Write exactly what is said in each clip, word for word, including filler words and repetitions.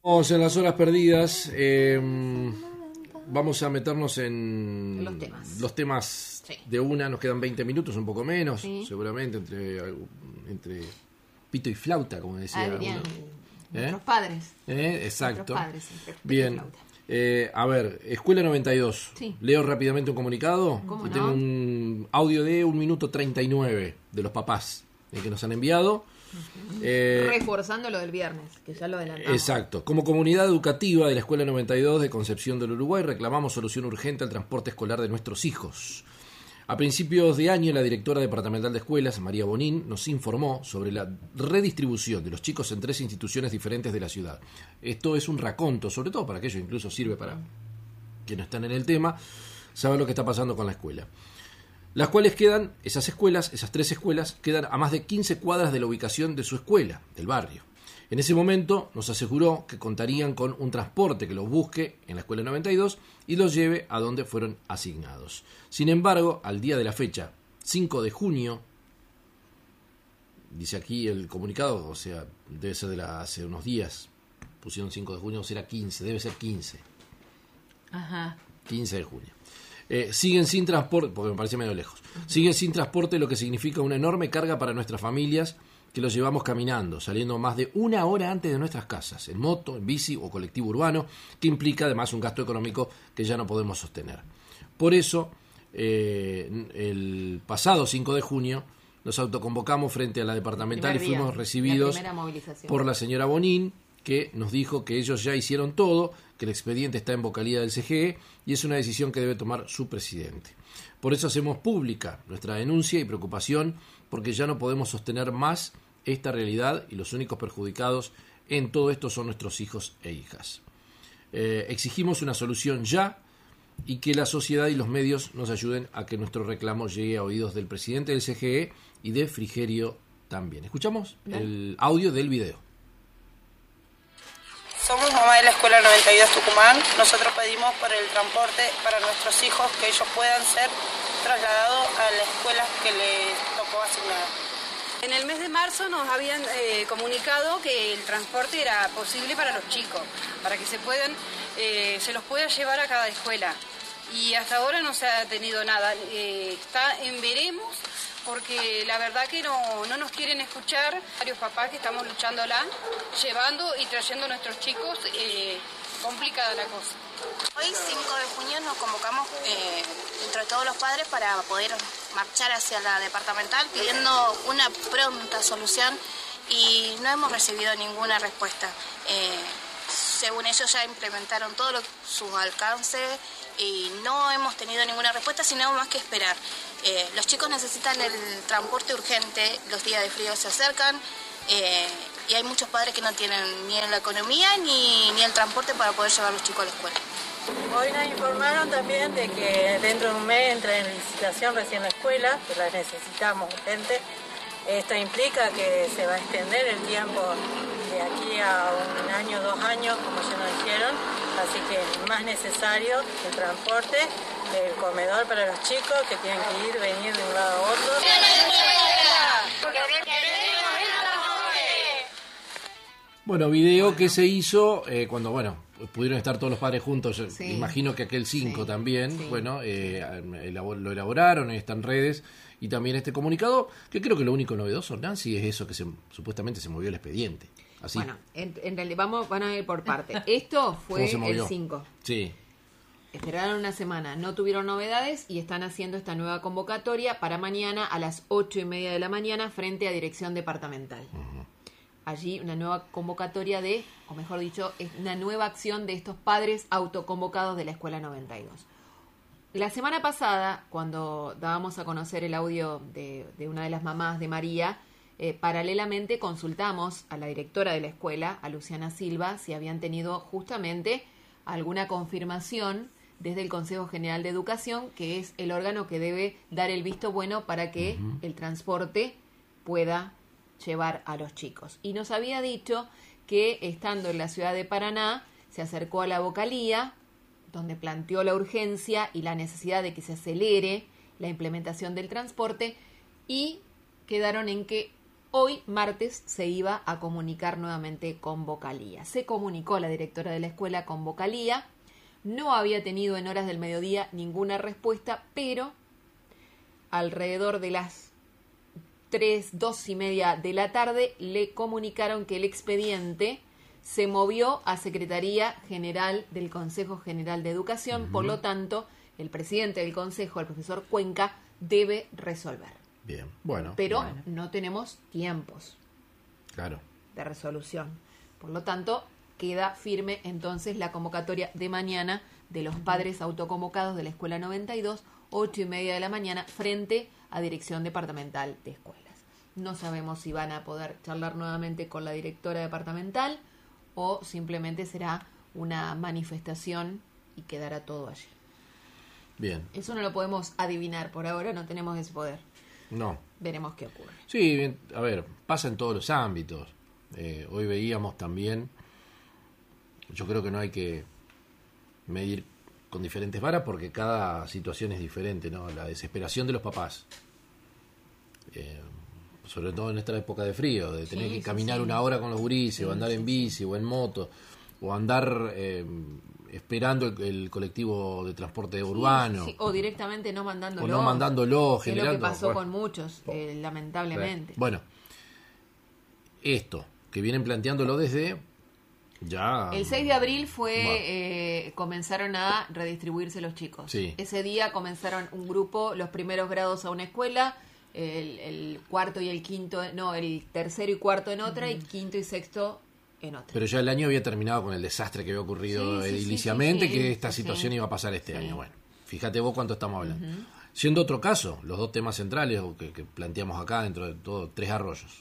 Vamos en las horas perdidas. Eh, vamos a meternos en los temas. Los temas sí. de una. Nos quedan veinte minutos, un poco menos, sí. seguramente, entre, entre pito y flauta, como decía ah, bien. uno. Nuestros ¿Eh? padres. ¿Eh? Exacto. Nuestros padres, bien. Eh, a ver, Escuela noventa y dos. Sí. Leo rápidamente un comunicado. ¿Cómo y no? tengo un audio de un minuto treinta y nueve de los papás eh, que nos han enviado. Uh-huh. Eh, Reforzando lo del viernes, que ya lo adelantamos. Exacto. Como comunidad educativa de la Escuela noventa y dos de Concepción del Uruguay, reclamamos solución urgente al transporte escolar de nuestros hijos. A principios de año, la directora departamental de escuelas, María Bonín, nos informó sobre la redistribución de los chicos en tres instituciones diferentes de la ciudad. Esto es un raconto, sobre todo para aquellos, incluso sirve para quienes no están en el tema, saber lo que está pasando con la escuela. Las cuales quedan, esas escuelas, esas tres escuelas, quedan a más de quince cuadras de la ubicación de su escuela, del barrio. En ese momento nos aseguró que contarían con un transporte que los busque en la Escuela noventa y dos y los lleve a donde fueron asignados. Sin embargo, al día de la fecha, cinco de junio, dice aquí el comunicado, o sea, debe ser de la, hace unos días, pusieron cinco de junio, o será quince, debe ser quince. Ajá. quince de junio. Eh, siguen sin transporte, porque me parece medio lejos, uh-huh. siguen sin transporte, lo que significa una enorme carga para nuestras familias, que los llevamos caminando, saliendo más de una hora antes de nuestras casas, en moto, en bici o colectivo urbano, que implica además un gasto económico que ya no podemos sostener. Por eso, eh, el pasado cinco de junio, nos autoconvocamos frente a la departamental y fuimos día, recibidos por la señora Bonín, que nos dijo que ellos ya hicieron todo, que el expediente está en vocalía del C G E y es una decisión que debe tomar su presidente. Por eso hacemos pública nuestra denuncia y preocupación, porque ya no podemos sostener más esta realidad y los únicos perjudicados en todo esto son nuestros hijos e hijas. Eh, exigimos una solución ya y que la sociedad y los medios nos ayuden a que nuestro reclamo llegue a oídos del presidente del C G E y de Frigerio también. Escuchamos el audio del video. Somos mamá de la Escuela noventa y dos Tucumán. Nosotros pedimos por el transporte para nuestros hijos que ellos puedan ser trasladados a la escuela que les tocó asignar. En el mes de marzo nos habían eh, comunicado que el transporte era posible para los chicos, para que se puedan, eh, se los pueda llevar a cada escuela. Y hasta ahora no se ha tenido nada. Eh, está en veremos, porque la verdad que no, no nos quieren escuchar. Varios papás que estamos luchándola, llevando y trayendo a nuestros chicos, eh, complicada la cosa. Hoy, cinco de junio, nos convocamos eh, entre todos los padres para poder marchar hacia la departamental pidiendo una pronta solución y no hemos recibido ninguna respuesta. Eh, según ellos ya implementaron todo lo, sus alcances y no hemos tenido ninguna respuesta, sino más que esperar. Eh, los chicos necesitan el transporte urgente, los días de frío se acercan eh, y hay muchos padres que no tienen ni la economía ni, ni el transporte para poder llevar a los chicos a la escuela. Hoy nos informaron también de que dentro de un mes entra en licitación recién la escuela, que la necesitamos urgente. Esto implica que se va a extender el tiempo de aquí a un año, dos años, como ya nos dijeron, así que más necesario el transporte, el comedor para los chicos que tienen que ir, venir de un lado a otro. Bueno, video que se hizo eh, cuando, bueno, pudieron estar todos los padres juntos, sí. imagino que aquel cinco sí, también, sí. bueno, eh, lo elaboraron, está en redes, y también este comunicado, que creo que lo único novedoso, Nancy, es eso que se, supuestamente se movió el expediente. Así. Bueno, en, en realidad vamos, van a ir por parte. Esto fue el cinco. Sí. Esperaron una semana, no tuvieron novedades y están haciendo esta nueva convocatoria para mañana a las ocho y media de la mañana frente a Dirección Departamental. Uh-huh. Allí una nueva convocatoria de, o mejor dicho, es una nueva acción de estos padres autoconvocados de la Escuela noventa y dos. La semana pasada, cuando dábamos a conocer el audio de, de una de las mamás de María, eh, paralelamente consultamos a la directora de la escuela, a Luciana Silva, si habían tenido justamente alguna confirmación desde el Consejo General de Educación, que es el órgano que debe dar el visto bueno para que uh-huh. el transporte pueda llevar a los chicos. Y nos había dicho que estando en la ciudad de Paraná, se acercó a la vocalía, donde planteó la urgencia y la necesidad de que se acelere la implementación del transporte, y quedaron en que Hoy, martes, se iba a comunicar nuevamente con Vocalía. Se comunicó la directora de la escuela con Vocalía. No había tenido en horas del mediodía ninguna respuesta, pero alrededor de las tres, dos y media de la tarde le comunicaron que el expediente se movió a Secretaría General del Consejo General de Educación. Uh-huh. Por lo tanto, el presidente del Consejo, el profesor Cuenca, debe resolver. Bien, bueno. Pero bueno. no tenemos tiempos claro. de resolución. Por lo tanto, queda firme entonces la convocatoria de mañana de los padres autoconvocados de la Escuela noventa y dos, ocho y media de la mañana, frente a Dirección Departamental de Escuelas. No sabemos si van a poder charlar nuevamente con la directora departamental o simplemente será una manifestación y quedará todo allí. Bien. Eso no lo podemos adivinar por ahora, no tenemos ese poder. No. Veremos qué ocurre. Sí, bien, a ver, pasa en todos los ámbitos. Eh, hoy veíamos también, yo creo que no hay que medir con diferentes varas porque cada situación es diferente, ¿no? La desesperación de los papás, eh, sobre todo en esta época de frío, de tener sí, que sí, caminar sí. una hora con los gurises, sí, o andar sí, en bici, sí. o en moto, o andar eh, esperando el, el colectivo de transporte urbano. Sí, sí, o directamente no mandándolo. O no mandándolo, que generando... es lo que pasó bueno, con muchos, eh, lamentablemente. Bueno, esto, que vienen planteándolo desde ya... El seis de abril fue bueno. eh, comenzaron a redistribuirse los chicos. Sí. Ese día comenzaron un grupo, los primeros grados a una escuela, el, el cuarto y el quinto, no, el tercero y cuarto en otra, y quinto y sexto en otra. Pero ya el año había terminado con el desastre que había ocurrido Sí, sí, ediliciamente, sí, sí, sí, que esta sí, situación sí. iba a pasar este Sí. año. Bueno, fíjate vos cuánto estamos hablando. Uh-huh. Siendo otro caso, los dos temas centrales que, que planteamos acá dentro de todo, Tres Arroyos.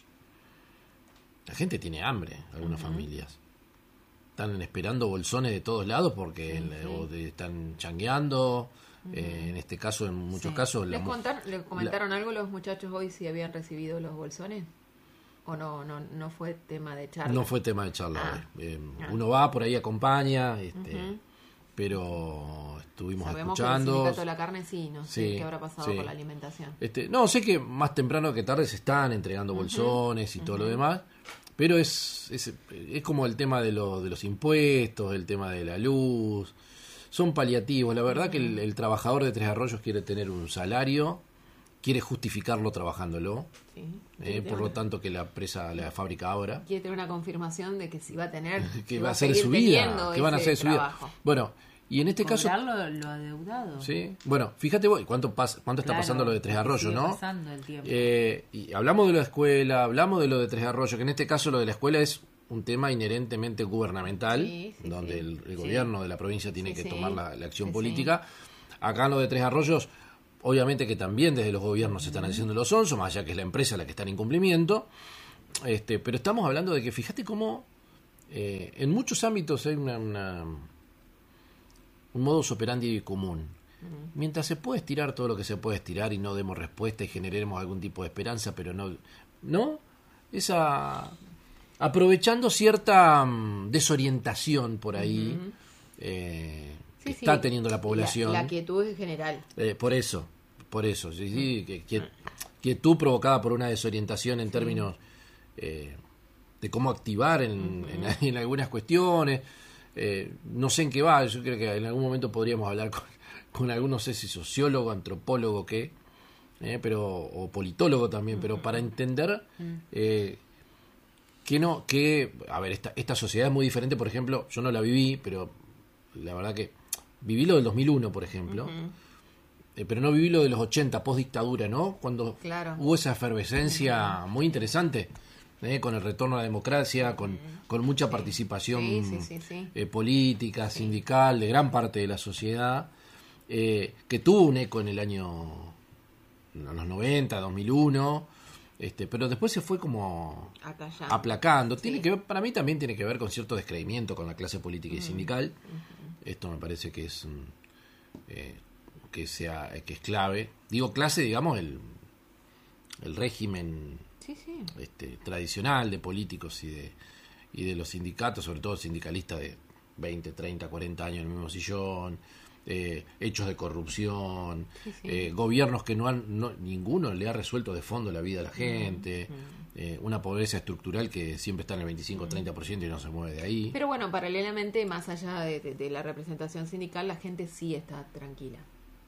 La gente tiene hambre, algunas uh-huh. familias. Están esperando bolsones de todos lados porque Sí, el- sí. o de- están changueando. Uh-huh. Eh, en este caso, en muchos Sí. casos... ¿Les, la- contar- ¿Les comentaron algo los muchachos hoy si habían recibido los bolsones? ¿O no no no fue tema de charla? No fue tema de charla Ah. hoy. Eh, Ah. Uno va, por ahí acompaña, este, Ujú. pero estuvimos Sabemos que el escuchando. sindicato de la carne sí, no sé Sí, qué habrá pasado sí. con la alimentación. Este, no, sé que más temprano que tarde se están entregando bolsones y todo lo demás, pero es, es, es como el tema de, lo, de los impuestos, el tema de la luz, son paliativos. La verdad que el, el trabajador de Tres Arroyos quiere tener un salario, quiere justificarlo trabajándolo, Sí. eh, Quiere por lo tener- tanto que la empresa, la fábrica abra, quiere tener una confirmación de que si va a tener, que si va a ser seguir su vida, teniendo que van a ese hacer su vida. trabajo. Bueno, y en este caso... Cobrar lo, lo adeudado. Sí, bueno, fíjate vos, ¿cuánto, pas, cuánto está Claro, pasando lo de Tres Arroyos, sigue no? pasando el tiempo. Eh, y hablamos de la escuela, hablamos de lo de Tres Arroyos, que en este caso lo de la escuela es un tema inherentemente gubernamental, Sí, sí, donde sí. el, el Sí. gobierno de la provincia tiene Sí, que sí. tomar la, la acción Sí, política. Acá en lo de Tres Arroyos, obviamente que también desde los gobiernos se están haciendo los onzos, más allá que es la empresa la que está en incumplimiento. Este, pero estamos hablando de que fíjate cómo eh, en muchos ámbitos hay una, una- un modus operandi común. Mientras se puede estirar todo lo que se puede estirar y no demos respuesta y generemos algún tipo de esperanza, pero no, no, esa aprovechando cierta mm, desorientación por ahí eh, Sí, que sí. está teniendo la población. La, la quietud es general. Eh, por eso, por eso, sí, sí, que, que- quietud provocada por una desorientación en términos eh, de cómo activar en, en, en algunas cuestiones. Eh, no sé en qué va, yo creo que en algún momento podríamos hablar con, con algún, no sé si sociólogo, antropólogo, qué, eh, pero, o politólogo también, pero para entender eh, que no, que, a ver, esta, esta sociedad es muy diferente, por ejemplo, yo no la viví, pero la verdad que viví lo del dos mil uno, por ejemplo, eh, pero no viví lo de los ochenta, post dictadura, ¿no? Cuando Claro. hubo esa efervescencia muy interesante, ¿eh? Con el retorno a la democracia, con, con mucha participación Sí, sí, sí, sí. eh, política, sindical, de gran parte de la sociedad, eh, que tuvo un eco en el año, en los noventa, dos mil uno, este, pero después se fue como Acá ya. aplacando. Sí. Tiene que ver, para mí también tiene que ver con cierto descreimiento con la clase política y sindical. Esto me parece que es mm, eh, que sea que es clave. Digo clase, digamos el el régimen Sí, sí. este, tradicional de políticos y de y de los sindicatos, sobre todo sindicalistas de veinte, treinta, cuarenta años en el mismo sillón, eh, hechos de corrupción, Sí, sí. eh, gobiernos que no han, no, ninguno le ha resuelto de fondo la vida a la gente, eh, una pobreza estructural que siempre está en el veinticinco a treinta por ciento y no se mueve de ahí. Pero bueno, paralelamente, más allá de, de- de la representación sindical, la gente sí está tranquila.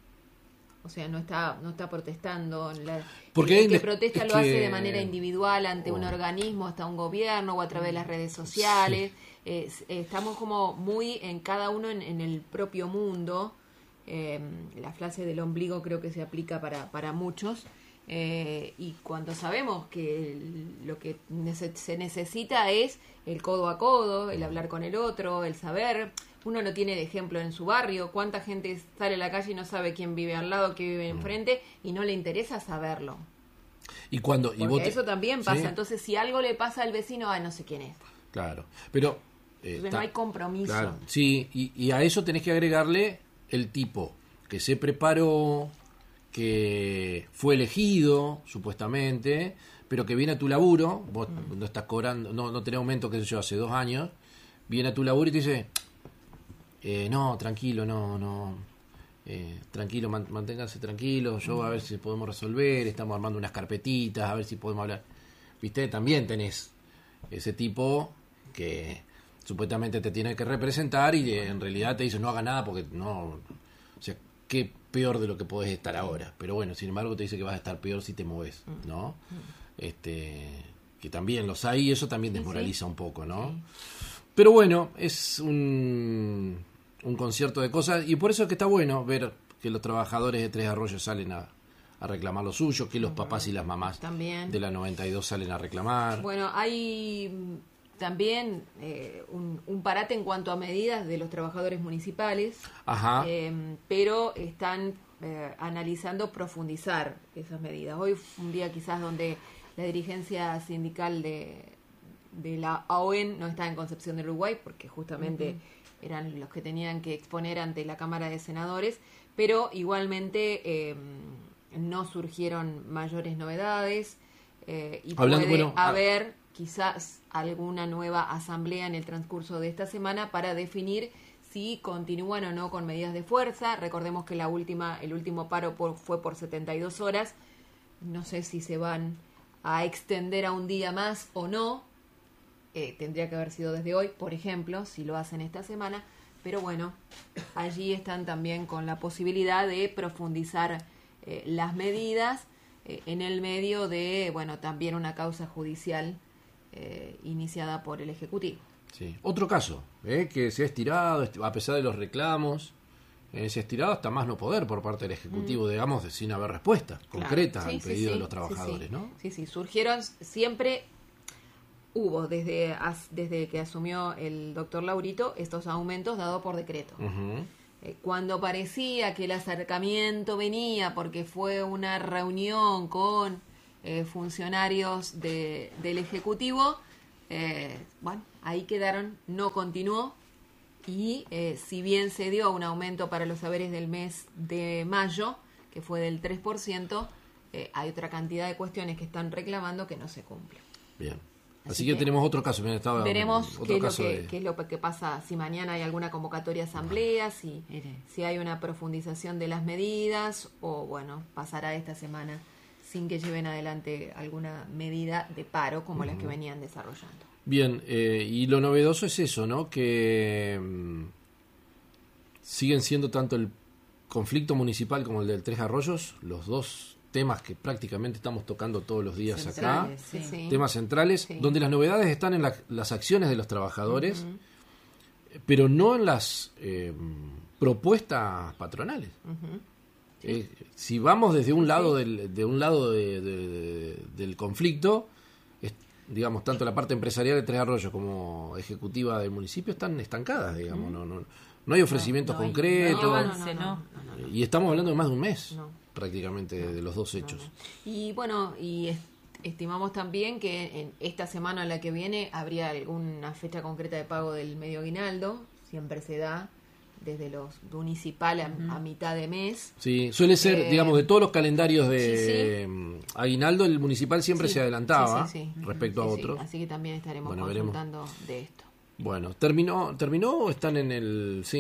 O sea, no está no está protestando. La, Porque el hay que de- protesta es lo hace que- de manera individual ante un Oh. organismo, hasta un gobierno o a través de las redes sociales. Eh, s- eh, estamos como muy en cada uno en, en el propio mundo. Eh, la frase del ombligo creo que se aplica para, para muchos. Eh, y cuando sabemos que el- lo que nece- se necesita es el codo a codo, el hablar con el otro, el saber. Uno lo tiene de ejemplo en su barrio. ¿Cuánta gente sale a la calle y no sabe quién vive al lado, quién vive enfrente y no le interesa saberlo? Y cuando y Porque vos te- eso también pasa. Sí, Entonces, si algo le pasa al vecino, ay, no sé quién es. claro, pero eh, Entonces, ta- no hay compromiso. Claro, sí, y, y a eso tenés que agregarle el tipo que se preparó, que fue elegido, supuestamente, pero que viene a tu laburo, vos no estás cobrando, no, no tenés aumento, qué sé yo, hace dos años, viene a tu laburo y te dice, eh, no, tranquilo, no, no, eh, tranquilo, man- manténganse tranquilos, yo a ver si podemos resolver, estamos armando unas carpetitas, a ver si podemos hablar. Viste, también tenés ese tipo que supuestamente te tiene que representar y eh, en realidad te dice no haga nada porque no, o sea, qué peor de lo que podés estar ahora, pero bueno, sin embargo te dice que vas a estar peor si te moves, ¿no? Este, que también los hay y eso también desmoraliza un poco, ¿no? Pero bueno, es un, un concierto de cosas y por eso es que está bueno ver que los trabajadores de Tres Arroyos salen a, a reclamar lo suyo, que los papás y las mamás También. de la noventa y dos salen a reclamar. Bueno, hay mm, también eh, un, un parate en cuanto a medidas de los trabajadores municipales, Ajá. eh, pero están eh, analizando profundizar esas medidas. Hoy fue un día quizás donde la dirigencia sindical de, de la A O E N no está en Concepción del Uruguay, porque justamente eran los que tenían que exponer ante la Cámara de Senadores, pero igualmente eh, no surgieron mayores novedades eh, y Hablando- puede bueno, a- haber quizás alguna nueva asamblea en el transcurso de esta semana para definir si continúan o no con medidas de fuerza. Recordemos que la última, el último paro por- fue por setenta y dos horas. No sé si se van a extender a un día más o no. Eh, tendría que haber sido desde hoy, por ejemplo, si lo hacen esta semana. Pero bueno, allí están también con la posibilidad de profundizar eh, las medidas eh, en el medio de, bueno, también una causa judicial eh, iniciada por el Ejecutivo. Sí. Otro caso, ¿eh? que se ha estirado, est- a pesar de los reclamos, eh, se ha estirado hasta más no poder por parte del Ejecutivo, digamos, de- sin haber respuesta concreta Claro. Sí, al sí, pedido sí, de los sí, trabajadores, sí. ¿no? Sí, sí, surgieron siempre, hubo desde, as- desde que asumió el doctor Laurito estos aumentos dados por decreto. Ujú. Eh, Cuando parecía que el acercamiento venía porque fue una reunión con eh, funcionarios de, del Ejecutivo, eh, bueno, ahí quedaron, no continuó. Y eh, si bien se dio un aumento para los saberes del mes de mayo, que fue del tres por ciento, eh, hay otra cantidad de cuestiones que están reclamando que no se cumplen. Bien. Así, Así que, que tenemos otro caso. Bien, estaba- Veremos otro qué es, lo caso que, de- qué es lo que pasa, si mañana hay alguna convocatoria a asamblea, si, Mire. si hay una profundización de las medidas o, bueno, pasará esta semana sin que lleven adelante alguna medida de paro como las que venían desarrollando. Bien, eh, y lo novedoso es eso, ¿no? Que mm, siguen siendo tanto el conflicto municipal como el del Tres Arroyos, los dos temas que prácticamente estamos tocando todos los días acá, Centrales, Sí, sí. sí. temas centrales, Sí. donde las novedades están en la- las acciones de los trabajadores, pero no en las eh, propuestas patronales. Eh, si vamos desde un lado del, de un lado de- de- de- del conflicto, es- digamos, tanto la parte empresarial de Tres Arroyos como ejecutiva del municipio están estancadas, digamos, no, no, no hay ofrecimientos no hay- concretos, no hay avance, no. y estamos hablando de más de un mes, No. prácticamente, de, de los dos hechos. Y bueno, y est- estimamos también que en esta semana a la que viene habría alguna fecha concreta de pago del medio aguinaldo, siempre se da desde los municipal a, a mitad de mes. Sí, suele ser, Eh, digamos, de todos los calendarios de sí, mm, aguinaldo, el municipal siempre Sí, se adelantaba sí, sí, sí. respecto Sí, a sí, otros. así que también estaremos Bueno, veremos. consultando de esto. Bueno, ¿terminó terminó o están en el...? Sí,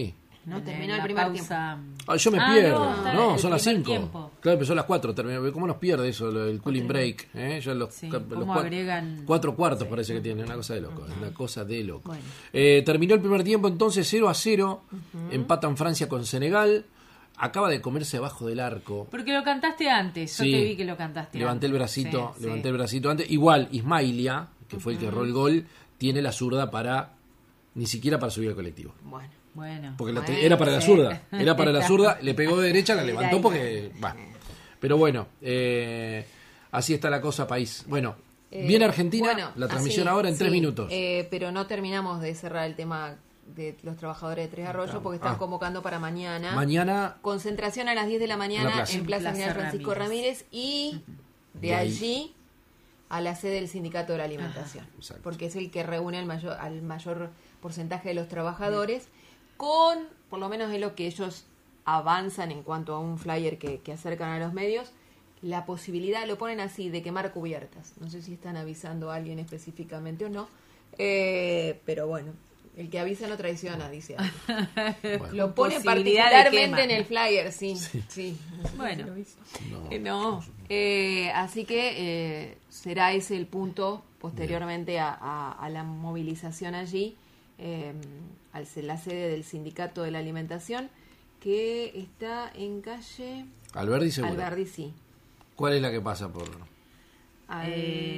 No, En terminó el la primer pausa. Ah, yo me Ah, pierdo. no, está No, el son las primer cinco. tiempo. Claro, empezó a las cuatro. Terminó. ¿Cómo nos pierde eso, lo- el cooling break? ¿eh? Ya los, Sí, los ¿cómo cuatro, agregan? cuatro cuartos parece que tiene. Una cosa de loco. Una cosa de loco. Bueno. Eh, terminó el primer tiempo entonces cero a cero. Empatan Francia con Senegal. Acaba de comerse abajo del arco. Porque lo cantaste antes. Yo Sí. te vi que lo cantaste Levanté el antes. bracito, Sí, levanté sí. el bracito antes. Igual, Ismailia, que fue el que erró el gol, tiene la zurda para, ni siquiera para subir al colectivo. Bueno. Bueno. Porque la te- Bueno, era para la sí. zurda, era para la zurda, le pegó de derecha, la Era levantó ahí. porque, va. Pero bueno, eh, así está la cosa, país. Bueno, Eh, viene Argentina, bueno, la transmisión así, ahora en sí, tres minutos. eh, pero no terminamos de cerrar el tema de los trabajadores de Tres Arroyos porque están Ah. convocando para mañana. Mañana, Concentración a las diez de la mañana En la plaza. en Plaza En Plaza General Francisco Ramírez. Ramírez, y de, De ahí. allí a la sede del Sindicato de la Alimentación. exacto. Porque es el que reúne al mayor, al mayor porcentaje de los trabajadores con, por lo menos es lo que ellos avanzan en cuanto a un flyer que, que acercan a los medios, la posibilidad, lo ponen así, de quemar cubiertas. No sé si están avisando a alguien específicamente o no, eh, pero bueno, el que avisa no traiciona, dice algo. bueno, Lo pone Posibilidad de particularmente quema. en el flyer, sí. sí. Bueno. no. Eh, no. Eh, así que eh, será ese el punto posteriormente a, a- a la movilización allí, eh, al se- la sede del Sindicato de la Alimentación, que está en calle Alberdi seguro. Alberdi, sí. ¿Cuál es la que pasa por...? Al-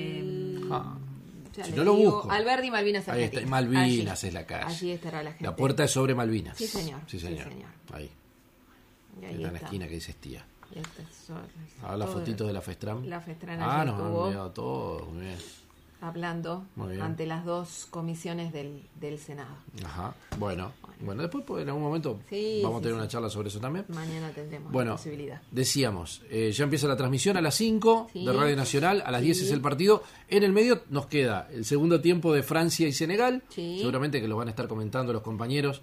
Ah, ya si les no lo digo, busco. Alberdi y Malvinas Ahí está, Argentinas. Malvinas Allí. es la calle. Allí estará la gente. La puerta es sobre Malvinas. Sí, señor. Sí, Sí, señor. señor. Ahí, Y ahí está en la está. esquina que dice Estía. Y estas son- Ahora la todo- fotito de la Festram. La Festram Ah, ayer nos han estuvo enviado todo. Muy bien. hablando Muy bien. ante las dos comisiones del, del Senado. Ajá. Bueno, bueno, después pues, en algún momento Sí, vamos a sí, tener sí. una charla sobre eso también. Mañana tendremos Bueno, la posibilidad. decíamos, eh, ya empieza la transmisión a las cinco Sí. de Radio Nacional, a las Sí. diez es el partido. En el medio nos queda el segundo tiempo de Francia y Senegal. Sí. Seguramente que lo van a estar comentando los compañeros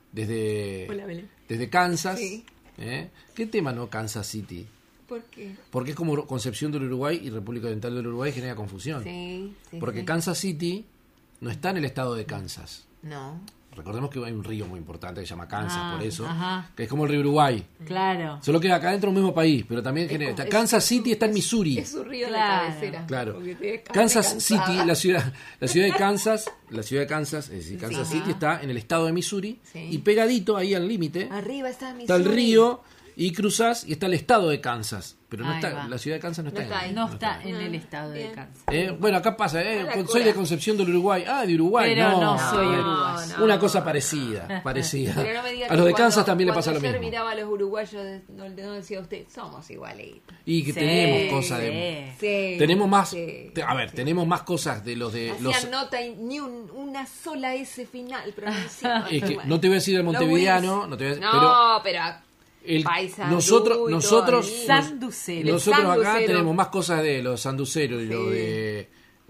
desde, Hola, Belén. desde Kansas. Sí. ¿Eh? ¿Qué tema no Kansas City? ¿Por qué? Porque es como Concepción del Uruguay y República Oriental del Uruguay, genera confusión. Sí, sí, Porque sí. Kansas City no está en el estado de Kansas. No. Recordemos que hay un río muy importante que se llama Kansas, Ah, por eso, ajá. que es como el río Uruguay. Claro. Solo que acá dentro del mismo país, pero también genera... como- es- Kansas City está en Missouri. Es su río Claro. de cabecera. Claro. Porque te deja Kansas cansada. City, la ciudad, la ciudad de Kansas, la ciudad de Kansas, es decir, Kansas Sí. City está en el estado de Missouri Sí. y pegadito ahí al límite Arriba está está el Missouri. río y cruzás y está el estado de Kansas, pero no Ahí está, va. la ciudad de Kansas no está, No está en- ahí. No está ahí. en el Ah, estado de bien. Kansas. Eh, bueno, acá pasa, eh, A la soy cura. de Concepción del Uruguay. Ah, de Uruguay. Pero no, no soy No, uruguayo. no. Una cosa parecida, parecida. Pero no me diga A que los de cuando- Kansas también le cuando pasa lo ayer mismo. miraba a los uruguayos, no, no decía usted, somos igualitos. Y que Sí, tenemos cosas de... sí. Sí, Tenemos más... sí, te- a ver, sí. tenemos más cosas de los de... Hacían Los, nota y ni un- una sola S final pronunciada. es que no te voy a decir el Los montevideano, Wiz. no te voy a decir... No, pero... El, Paisandú nosotros, y todo nosotros, ahí. Sanducero. nosotros acá Sanducero. tenemos más cosas de los sanduceros y Sí. lo de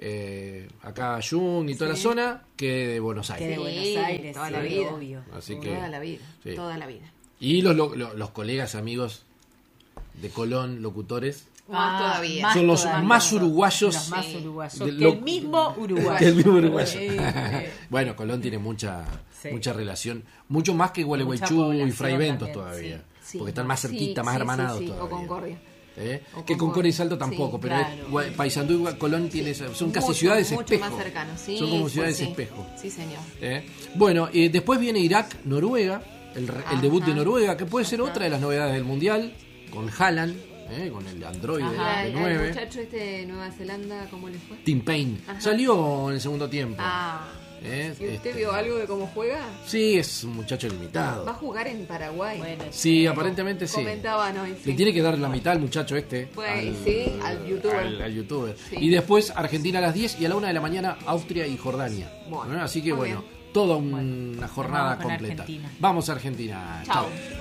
eh, acá Jung y toda la zona que de Buenos Que Aires. de Sí, Buenos Aires, toda sí, la vida. obvio. Así que Toda la vida, sí. toda la vida. Y los, lo- lo- los colegas amigos de Colón, locutores, Más todavía. más son los todavía. más uruguayos Los más Sí. uruguayos. de Que lo- el mismo uruguayo. que el mismo uruguayo. Sí, sí. Bueno, Colón tiene mucha Sí. mucha relación, mucho más que Gualeguaychú y población Fray Ventos también, todavía, Sí, porque están más sí, cerquita, más sí, hermanados sí, sí, todavía. o Concordia. ¿Eh? O Que Concordia. Concordia y Salto Sí, tampoco, pero claro. es- Gua- Paysandú y Colón tiene, son casi Mucho, ciudades mucho espejo. más cercanos, sí. Son como sí, ciudades sí. espejo. Sí, señor. ¿Eh? Bueno, eh, después viene Irak, Noruega, el, re- el debut de Ajá. Noruega, que puede ser Ajá. otra de las novedades del Mundial, con Haaland, ¿eh? Con el androide Y de al, al nueve. muchacho este de Nueva Zelanda, ¿cómo le fue? Tim Payne. Ajá. Salió en el segundo tiempo. Ah, ¿Eh? ¿y usted Este- vio algo de cómo juega? Sí, es un muchacho limitado. Va a jugar en Paraguay. Bueno, Sí, aparentemente sí. Comentaban hoy. Le Sí. tiene que dar la mitad al muchacho este. Pues, sí, al youtuber. Al, al youtuber. Sí. Y después Argentina a las diez y a la una de la mañana Austria y Jordania. Bueno, ¿Eh? Así que muy bueno, bien. toda una jornada vamos con completa. Argentina. Vamos a Argentina. Chao. Chao.